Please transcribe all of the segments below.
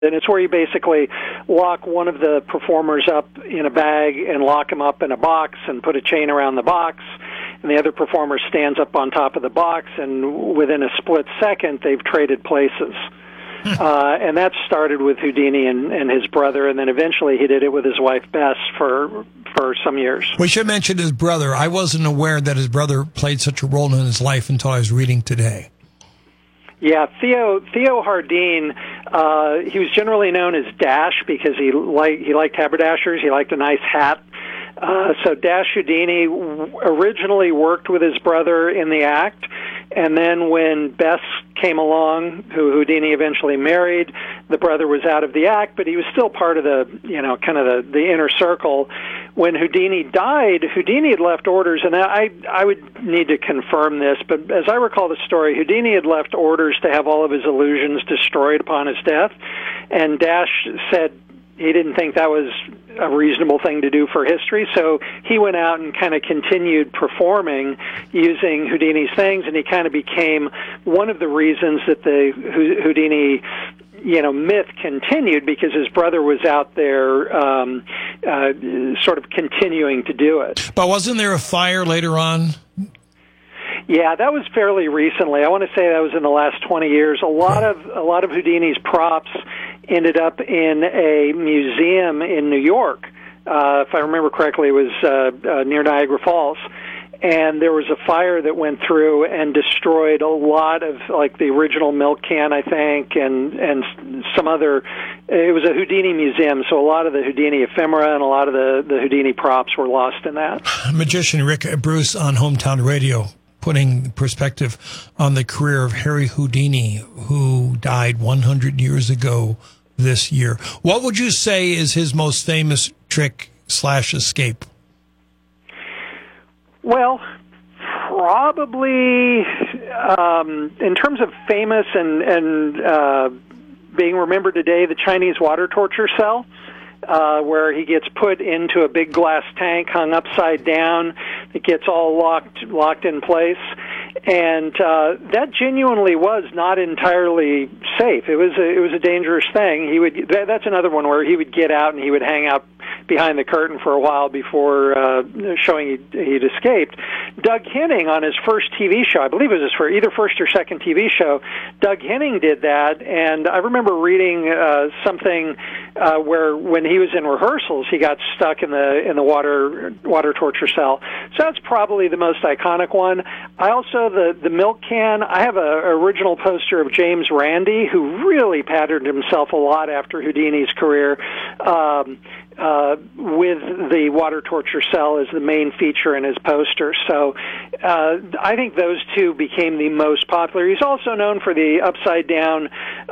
And it's where you basically lock one of the performers up in a bag and lock him up in a box and put a chain around the box, and the other performer stands up on top of the box, and within a split second, they've traded places. And that started with Houdini and his brother, and then eventually he did it with his wife, Bess, for some years. We should mention his brother. I wasn't aware that his brother played such a role in his life until I was reading today. Yeah, Theo Hardeen, he was generally known as Dash because he liked haberdashers. He liked a nice hat. So Dash Houdini originally worked with his brother in the act, and then when Bess came along, who Houdini eventually married, the brother was out of the act, but he was still part of the, kind of the inner circle. When Houdini died, Houdini had left orders, and I would need to confirm this, but as I recall the story, Houdini had left orders to have all of his illusions destroyed upon his death, and Dash said he didn't think that was a reasonable thing to do for history, so he went out and kind of continued performing using Houdini's things, and he kind of became one of the reasons that the Houdini myth continued, because his brother was out there sort of continuing to do it. But wasn't there a fire later on? Yeah, that was fairly recently. I want to say that was in the last 20 years. A lot of Houdini's props ended up in a museum in New York. If I remember correctly, it was near Niagara Falls. And there was a fire that went through and destroyed a lot of, like, the original milk can, I think, and some other. It was a Houdini museum, so a lot of the Houdini ephemera and a lot of the Houdini props were lost in that. Magician Rick Bruce on Hometown Radio, putting perspective on the career of Harry Houdini, who died 100 years ago this year. What would you say is his most famous trick/escape? Well, probably in terms of famous and being remembered today, the Chinese water torture cell, where he gets put into a big glass tank hung upside down. It gets all locked in place. And that genuinely was not entirely safe. It was a dangerous thing. That's another one where he would get out and he would hang out behind the curtain for a while before showing he'd escaped. Doug Henning, on his first TV show, I believe it was his either first or second TV show, Doug Henning did that, and I remember reading something where when he was in rehearsals, he got stuck in the water torture cell. So that's probably the most iconic one. I also, the milk can, I have an original poster of James Randi, who really patterned himself a lot after Houdini's career, with the water torture cell as the main feature in his poster. So I think those two became the most popular. He's also known for the upside down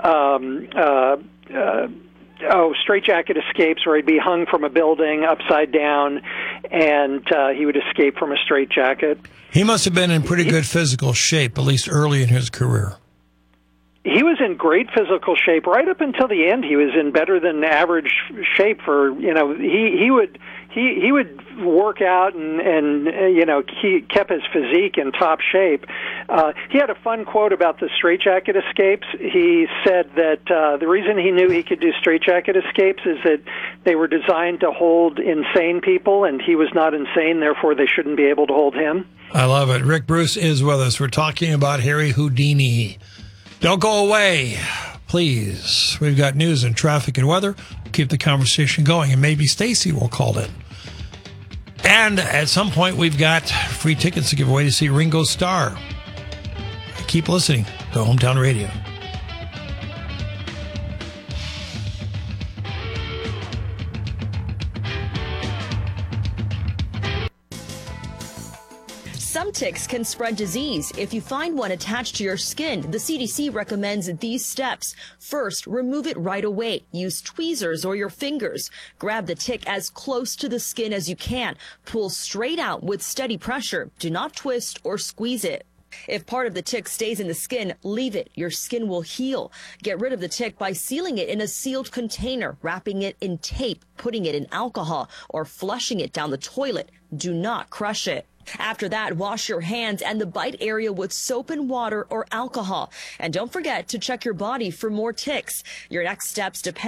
straitjacket escapes, where he'd be hung from a building upside down, and he would escape from a straitjacket. He must have been in pretty good physical shape, at least early in his career. He was in great physical shape right up until the end. He was in better than average shape for, he would work out and he kept his physique in top shape. He had a fun quote about the straitjacket escapes. He said that the reason he knew he could do straitjacket escapes is that they were designed to hold insane people, and he was not insane, therefore they shouldn't be able to hold him. I love it. Rick Bruce is with us. We're talking about Harry Houdini. Don't go away, please. We've got news and traffic and weather. Keep the conversation going, and maybe Stacy will call in. And at some point, we've got free tickets to give away to see Ringo Starr. Keep listening to Hometown Radio. Some ticks can spread disease. If you find one attached to your skin, the CDC recommends these steps. First, remove it right away. Use tweezers or your fingers. Grab the tick as close to the skin as you can. Pull straight out with steady pressure. Do not twist or squeeze it. If part of the tick stays in the skin, leave it. Your skin will heal. Get rid of the tick by sealing it in a sealed container, wrapping it in tape, putting it in alcohol, or flushing it down the toilet. Do not crush it. After that, wash your hands and the bite area with soap and water or alcohol. And don't forget to check your body for more ticks. Your next steps depend